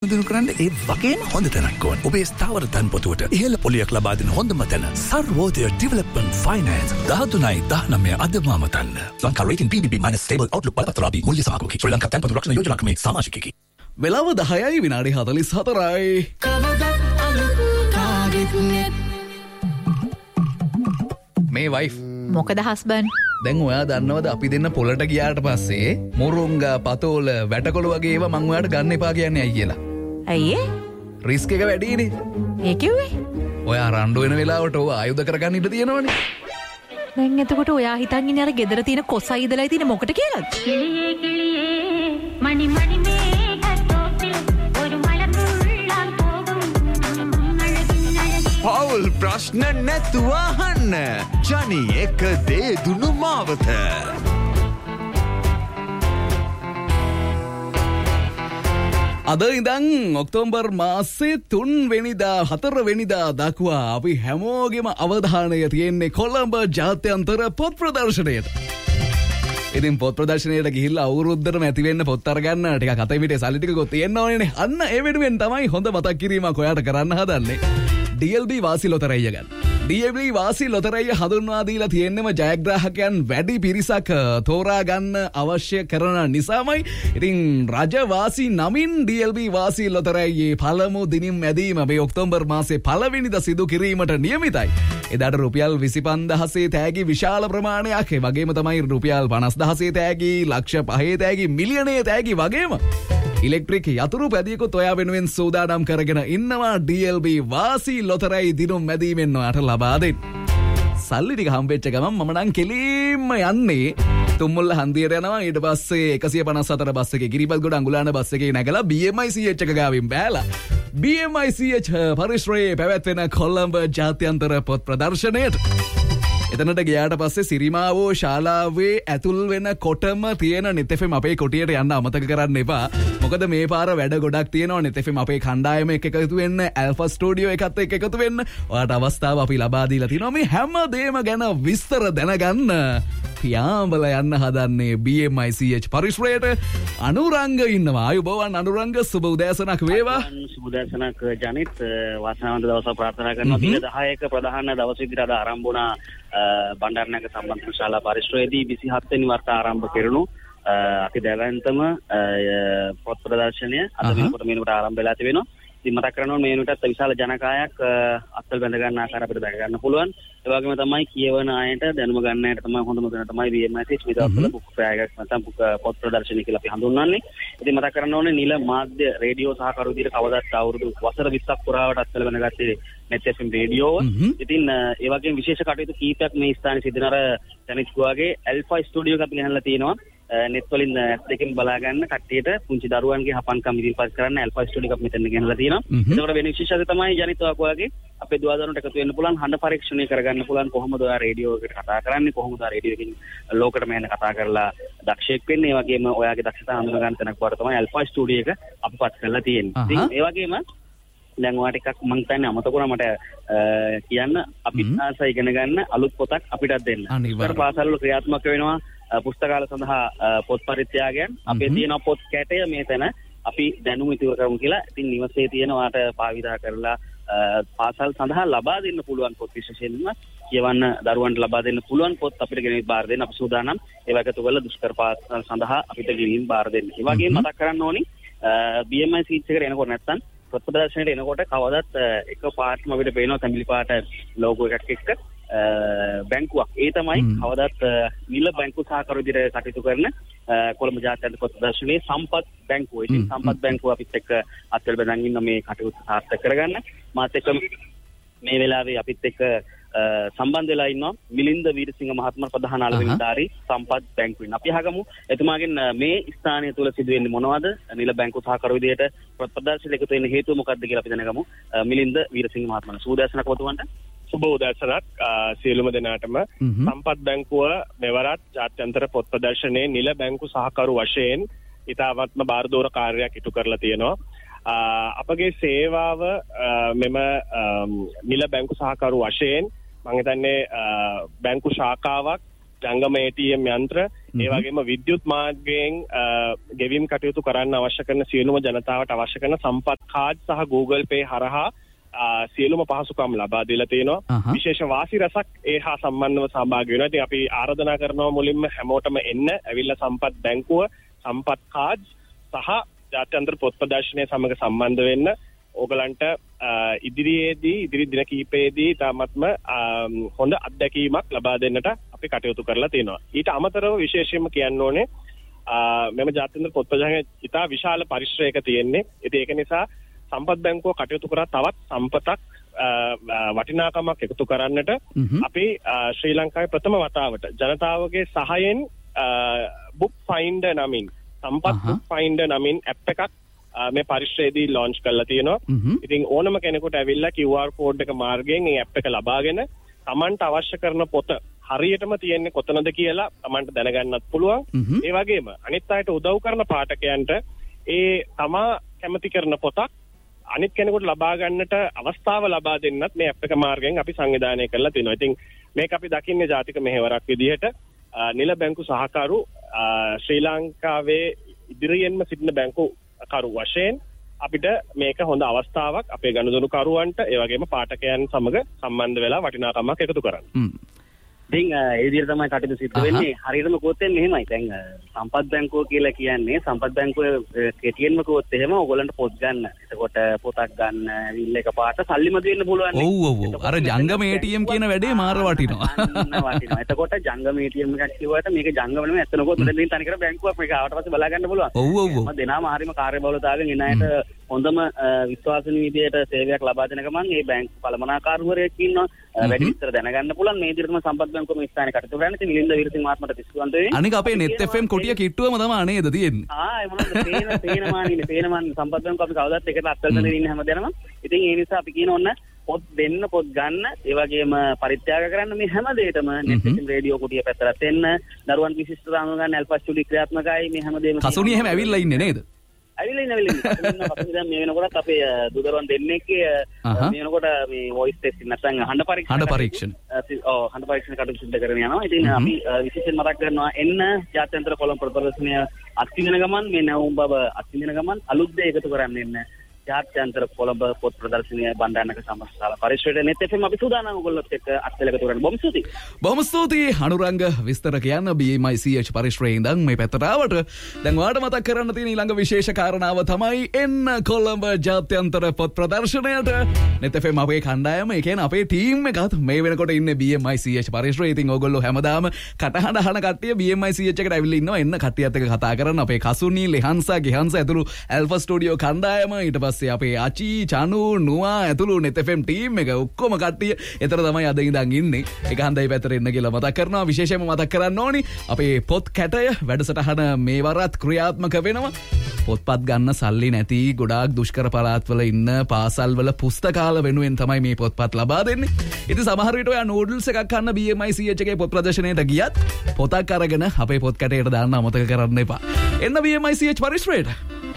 ගනුදෙනු කරන්න ඒ වගේම හොඳ තැනක් ඕන. ඔබේ ස්ථාවර ධනපොතුවට ඉහළ පොලියක් ලබා දෙන හොඳම තැන Sarvodaya development finance 13.19 අදමාම තන්න. Lanka rating BBB minus stable outlook බලපත්‍රාදී මුල්‍ය සමාගමකි. ශ්‍රී ලංකා තැන්පතු රක්ෂණ යෝජනා ක්‍රමේ සමාජිකයෙකි. වෙලාව 10යි විනාඩි 44යි. මේ වයිෆ් මොකද හස්බන්ඩ්? දැන් ඔයා දන්නවද අපි දෙන්න පොලට ගියාට පස්සේ මුරුංගා පතෝල වැටකොළ වගේ ඒවා මං ඔයාට ගන්න එපා කියන්නේ ඇයි කියලා. ඇයි ඒ? රිස්ක් එක වැඩිනේ. ඒ කිව්වේ? ඔයා රණ්ඩු වෙන වෙලාවට ඔය ආයුධ කරගන්න ඉඩ තියෙනවනේ. දැන් එතකොට ඔයා හිතන් ඉන්නේ අර ගෙදර තියෙන කොසයි ඉදලා තියෙන මොකට කියලාද? කිලියේ කිලියේ මණි මණි මේකටෝපිල් ഒരു മലമുള്ളാൻ പോകും පවුල් ප්‍රශ්න නැතුව අහන්න ජනි එක දේ දුනු මාවත. අද ඉඳන් ඔක්තෝබර් මාසේ 3 වෙනිදා 4 වෙනිදා දක්වා අපි හැමෝගෙම අවධානය තියෙන්නේ කොළඹ ජාත්‍යන්තර පොත් ප්‍රදර්ශනයට. ඉතින් පොත් ප්‍රදර්ශනයට ගිහිල්ලා අවුරුද්දටම ඇති වෙන්න පොත් අරගන්න ටිකක් අතේ පිටේ සල්ලි ටිකක් තියෙන්න ඕනේනේ. අන්න ඒ වෙනුවෙන් තමයි හොඳ මතක් කිරීමක් ඔයාට කරන්න හදන්නේ. DLB වාසි ලොතරැය ගන්න. DLB වාසි ලොතරැය හඳුන්වා දීලා තියෙන්නම ජයග්‍රාහකයන් වැඩි පිරිසක් තෝරා ගන්න අවශ්‍ය කරන නිසාමයි. ඉතින් රජ වාසි නමින් DLB වාසි ලොතරැයේ පළමු දිනින් මැදීම මේ ඔක්තෝබර් මාසේ 1 වෙනිදා සිදු කිරීමට නියමිතයි. එදාට රුපියල් 25000 තෑගි විශාල ප්‍රමාණයක්. ඒ වගේම තමයි රුපියල් 50000 තෑගි, ලක්ෂ 5 තෑගි, මිලියනයේ තෑගි වගේම ඉලෙක්ට්‍රික් යතුරු පැදියකුත් ඔයා වෙනුවෙන් සූදානම් කරගෙන ඉන්නවා DLB වාසි ලොතරැයි දිනුම් මැදීමෙන් ඔයාට ලබා දෙන්න. සල්ලි ටික හම්බෙච්ච ගමන් මම නම් කෙලින්ම යන්නේ තුම්මුල්ල හන්දියට යනවා. ඊට පස්සේ 154 බස් එකේ ගිරිබල්ගොඩ අඟුලාන බස් එකේ නැගලා BMICH එක ගාවින් බෑලා BMICH පරිශ්‍රයේ පැවැත්වෙන කොළඹ ජාත්‍යන්තර පොත් ප්‍රදර්ශනයට එතනට ගියාට පස්සේ සිරිමාවෝ ශාලාවේ ඇතුල් වෙන කොටම තියෙන නෙත් FM අපේ කොටියට යන්න අමතක කරන්න එපා. මොකද මේ පාර වැඩ ගොඩක් තියෙනවා. නෙත් FM අපේ කණ්ඩායම එක්ක එකතු වෙන්න, ඇල්ෆා ස්ටුඩියෝ එකත් එක්ක එකතු වෙන්න ඔයාට අවස්ථාව අපි ලබා දීලා තිනවා. මේ හැම දෙයක්ම ගැන විස්තර දැනගන්න පියාඹල යන්න හදන්නේ BMICH පරිශ්‍රයට. අනුරංග ඉන්නවා. ආයුබෝවන් අනුරංග, සුබ උදෑසනක් වේවා. සුබ උදෑසනක් ජනිත්. වාසනාවන්ත දවසක් ප්‍රාර්ථනා කරනවා. දින 10ක ප්‍රධාන දවස් විදිහට අද ආරම්භ වුණා බණ්ඩාරනායක සම්බන්ධ ශාලා පරිශ්‍රයේදී 27 වෙනි වර්ෂ ආරම්භ කෙරුණු අති දැවැන්තම පොත් ප්‍රදර්ශනය අද මේකට ආරම්භ වෙලා තිබෙනවා. ඉතින් මතක් කරනවා මේ වෙනකොටත් විශාල ජනකායක් අත්වල බැඳ ගන්න ආකාර අපිට දැක ගන්න පුළුවන්. ඒ වගේම තමයි කියවන අයට දැනුම ගන්න අයට තමයි හොඳම දේ තමයි BMICH මේ දවස්වල බුක් ෆෙයාර් එකක් නැත්නම් බුක් පොත් ප්‍රදර්ශනය කියලා අපි හඳුන්වන්නේ. ඉතින් මතක් කරන්න ඕනේ නිල මාධ්‍ය රේඩියෝ සහකාර විදිහට කවදාත් අවුරුදු වසර 20ක් පුරාවට අත්වල බැඳගත්තේ net FM රේඩියෝ. ඉතින් ඒ වගේම විශේෂ කටයුතු කීපයක් මේ ස්ථානයේ සිදුන අර ජනිත් කුවාගේ ඇල්ෆා ස්ටුඩියෝ එක අපි ගෙනල්ලා තියෙනවා. net වලින් ඇස් දෙකෙන් බලා ගන්න කට්ටියට පුංචි දරුවන්ගේ හපන්කම් ඉදිරිපත් කරන්න ඇල්ෆා ස්ටුඩියෝ එකක් මෙතන ගෙනල්ලා තියෙනවා. ඒකට වෙන විශේෂත්වය තමයි ජනිත් වාගේ අපේ දුවදරුවන්ට එකතු වෙන්න පුළුවන්, හඬ පරීක්ෂණය කරගන්න පුළුවන්, කොහොමද ඔයා රේඩියෝ එකට කතා කරන්නේ, කොහොමද ඔයා රේඩියෝ එකකින් ලෝකෙටම යන කතා කරලා දක්ෂයෙක් වෙන්නේ. ඒ වගේම ඔයාගේ දක්ෂතා හඳුනා ගන්න තැනක් වට තමයි ඇල්ෆා ස්ටුඩියෝ එක අපිපත් කරලා තියෙන්නේ. ඉතින් ඒ වගේම දැන් ඔයාට එකක් මම හිතන්නේ අමතකුණා මට කියන්න අපිත් ආස ඉගෙන ගන්න අලුත් පොතක් අපිටත් දෙන්න. ඉස්සර පාසල් වල ක්‍රියාත්මක වෙනවා පුස්තකාල සඳහා පොත් පරිත්‍යාගයන්. අපේ තියෙන පොත් කැටය මේතන අපි දැනුම ඉතිව කරමු කියලා. ඉතින් නිවසේ තියෙන ඔයාට භාවිතා කරලා පාසල් සඳහා ලබා දෙන්න පුළුවන් පොත් විශේෂයෙන්ම කියවන්න දරුවන්ට ලබා දෙන්න පුළුවන් පොත් අපිට ගෙනින් බාර දෙන්න අපි සූදානම්. ඒවා එකතු කරලා දුෂ්කර පාසල් සඳහා අපිට ගෙනින් බාර දෙන්න. ඒ වගේම මතක් කරන්න ඕනි BMICH එකට එනකොට නැත්තම් පොත් ප්‍රදර්ශනයට එනකොට කවදත් එක පාටම අපිට පේනවා තැඹිලි පාට ලෝගෝ එකක් එක්ක බැංකුවක්. ඒ තමයි කවදත් නිල බැංකු සහකාර විදිහට කටයුතු කරන කොළඹ ජාත්‍යන්තර පොත් ප්‍රදර්ශනයේ සම්පත් බැංකුව. ඉතින් සම්පත් බැංකුව අපිත් එක්ක අත්වල බඳන් ඉන්න මේ කටයුතු සාර්ථක කරගන්න මාත් එක්ක මේ වෙලාවේ අපිත් එක්ක සම්බන්ධ වෙලා ඉන්නවා මිලින්ද වීරසිංහ මහත්මයා ප්‍රධාන අලෙවින්දාරි සම්පත් බැංකුවෙන්. අපි අහගමු එතුමාගෙන් මේ ස්ථානය තුල සිදුවෙන්නේ මොනවද, නිල බැංකු සහකාර විදිහට ප්‍රදර්ශනයට එකතු වෙන්න හේතුව මොකක්ද කියලා අපි දැනගමු. මිලින්ද වීරසිංහ මහත්මයා සූදාසනක් ඔබතුමන්ට. සුබ උදෑසනක් සියලුම දෙනාටම. සම්පත් බැංකුව මෙවරත් ජාත්‍යන්තර පොත් ප්‍රදර්ශනයේ නිල බැංකු සහකරු වශයෙන් ඉතාමත්ම බාරදෝර කාර්යයක් ඉටු කරලා තියෙනවා. අපගේ සේවාව මෙම නිල බැංකු සහකරු වශයෙන් මම හිතන්නේ බැංකු ශාඛාවක් ජංගම ATM යන්ත්‍ර ඒ වගේම විද්‍යුත් මාර්ගයෙන් ගෙවීම් කටයුතු කරන්න අවශ්‍ය කරන සියලුම ජනතාවට අවශ්‍ය කරන සම්පත් කාඩ් සහ Google Pay හරහා සියලුම පහසුකම් ලබා දීලා තියෙනවා. විශේෂ වාසි රසක් ඒ හා සම්බන්ධව සහභාගී වෙනවා. ඉතින් අපි ආරාධනා කරනවා මුලින්ම හැමෝටම එන්න ඇවිල්ලා සම්පත් බැංකුව සම්පත් කාඩ් සහ ජාත්‍යන්තර පොත් ප්‍රදර්ශනය සමග සම්බන්ධ වෙන්න. ඕගලන්ට ඉදිරි දින කිහිපයේදී තාමත්ම හොඳ අත්දැකීමක් ලබා දෙන්නට අපි කටයුතු කරලා තියෙනවා. ඊට අමතරව විශේෂයෙන්ම කියන්න ඕනේ මෙම ජාත්‍යන්තර පොත් ප්‍රදර්ශනයේ ඉතා විශාල පරිශ්‍රයක තියෙන්නේ. ඉතින් ඒක නිසා සම්පත් බැංකුව කටයුතු කරා තවත් සම්පතක් වටිනාකමක් එකතු කරන්නට අපි ශ්‍රී ලංකාවේ ප්‍රථම වතාවට ජනතාවගේ සහයෙන් බුක් ෆයින්ඩර් නමින් සම්පත් බුක් ෆයින්ඩර් නමින් ඇප් එකක් මේ පරිශ්‍රයේදී ලොන්ච් කරලා තියෙනවා. ඉතින් ඕනම කෙනෙකුට ඇවිල්ලා QR කෝඩ් එක මාර්ගයෙන් මේ ඇප් එක ලබාගෙන Tamanට අවශ්‍ය කරන පොත හරියටම තියෙන්නේ කොතනද කියලා Tamanට දැනගන්නත් පුළුවන්. ඒ වගේම අනිත් අයට උදව් කරන පාඨකයන්ට ඒ තමා කැමති කරන පොතක් අනිත් කෙනෙකුට ලබා ගන්නට අවස්ථාව ලබා දෙන්නත් මේ ඇප් එක මාර්ගයෙන් අපි සංවිධානය කරලා තියෙනවා. ඉතින් මේක අපි දකින්නේ ජාතික මෙහෙවරක් විදිහට නිල බැංකු සහකරු ශ්‍රී ලංකාවේ ඉදිරියෙන්ම සිටින බැංකු කරු වශයෙන් අපිට මේක හොඳ අවස්ථාවක් අපේ ගනුදෙනුකරුවන්ට ඒ වගේම පාඨකයන් සමග සම්බන්ධ වෙලා වටිනාකමක් එකතු කරන්න. ඉතින් ඒ විදිහට තමයි කටයුතු සිද්ධ වෙන්නේ. හරියටම කිව්වොත් මෙහෙමයි. දැන් සම්පත් බැංකුව කියලා කියන්නේ සම්පත් බැංකුවේ කෙටියෙන්ම කිව්වොත් එහෙම ඕගොල්ලන්ට පොත් ගන්න. එතකොට පොතක් ගන්න ඇවිල්ලා එකපාරට සල්ලිම දෙන්න පුළුවන්. ඔව්. අර ජංගම ATM කියන වැඩේ මාර වටිනවා. වටිනවා. එතකොට ජංගම ATM එකක් කිව්වට මේක ජංගම නෙමෙයි. ඇත්තම කිව්වොත් මෙතනින් තනිකර බැංකුවක් මේක ආවට පස්සේ බලා ගන්න පුළුවන්. ඔව්. මම දෙනාම හරියම කාර්යබහුලතාවයෙන් එන අයට හොඳම විශ්වාසනීය විදියට සේවයක් ලබා දෙන ගමන් මේ බැංකු කළමනාකාරවරයෙක් ඉන්නවා. වැඩි විස්තර දැනගන්න පුළුවන්. මේ විදිහටම සම්පත් බැංකුව මේ ස්ථානේ කටයුතු කරන්නේ. ඉතින් මිලින්ද විරසිංහ මහත්මයාට පිස්සුවන්ත වෙන්නේ. අනික අපේ net FM කොටිය කිට්ටුවම තමයි නේද තියෙන්නේ. ඒ මොනවද පේනමාන සම්පත් බැංකුව අපි කවදාත් එකට අත්වලට ඉන්න හැමදේම. ඉතින් ඒ නිසා අපි කියන ඕන පොත් දෙන්න පොත් ගන්න ඒ වගේම පරිත්‍යාග කරන්න මේ හැම දෙයකම net FM රේඩියෝ කුටිය පැත්තට එන්න දරුවන් විශිෂ්ටතාවම ගන්න ඇල්ෆා ස්ටුඩියෝ ක්‍රියාත්මකයි මේ හැම දෙයක්ම කසුණිය එහෙම ඇවිල්ලා ඉන්නේ නේද? ඇවිල්ලා ඉන්න දැන් මේ වෙනකොට අපේ දුදරුවන් දෙන්නෙක් මේ වෙනකොට මේ වොයිස් ටෙස්ට් නැත්නම් හඬ පරීක්ෂණ හඬ පරීක්ෂණ කටයුතු සිදු කරගෙන යනවා. ඉතින් අපි විශේෂයෙන් මතක් කරනවා එන්න ජාත්‍යන්තර කොළඹ ප්‍රදර්ශනය අත්විඳින ගමන් මේ නැවුම් බව අත්විඳින ගමන් අලුත් දේ එකතු කරන්න එන්න ජාත්‍යන්තර කොළඹ පොත් ප්‍රදර්ශනය බණ්ඩාරනායක සම්මස්ථාන පරිශ්‍රයට net FM අපි සූදානම් ඔයගොල්ලොත් එක්ක අත්වල එකතු කරන්න. බොහොම ස්තුතියි අනුරංග විස්තර කියන්න BMICH පරිශ්‍රයේ ඉඳන් මේ පැත්තට ආවට. දැන් ඔයාලට මතක් කරන්න තියෙන ඊළඟ විශේෂ කාරණාව තමයි එන්න කොළඹ ජාත්‍යන්තර පොත් ප්‍රදර්ශනයට net FM අපේ කණ්ඩායම ඒ කියන්නේ අපේ ටීම් එකත් මේ වෙනකොට ඉන්නේ BMICH පරිශ්‍රයේ. ඉතින් ඔයගොල්ලෝ හැමදාම කටහඬ අහන කට්ටිය BMICH එකට ඇවිල්ලා ඉන්නවා. එන්න කට්ටියත් එක්ක කතා කරන්න අපේ කසුනී ලෙහන්සා ගෙහන්සා ඇතුළු ඇල්ෆා ස්ටුඩියෝ කණ්ඩායම ඊට පස්සේ අපේ ආචි චනු නුවා ඇතුළු net FM ටීම් එක ඔක්කොම කට්ටිය එතන තමයි අද ඉඳන් ඉන්නේ. ඒක හන්දයි පැත්තට එන්න කියලා මතක් කරනවා. විශේෂයෙන්ම මතක් කරන්න ඕනි අපේ පොත් කැටය වැඩසටහන මේ වරත් ක්‍රියාත්මක වෙනවා. පොත්පත් ගන්න සල්ලි නැති ගොඩාක් දුෂ්කර පළාත්වල ඉන්න පාසල්වල පුස්තකාල වෙනුවෙන් තමයි මේ පොත්පත් ලබා දෙන්නේ. ඉතින් සමහර විට ඔයා නූඩල්ස් එකක් කන්න BMICH එකේ පොත් ප්‍රදර්ශනයට ගියත් පොතක් අරගෙන අපේ පොත් කැටයට දාන්න අමතක කරන්න එපා. එන්න BMICH පරිශ්‍රයට.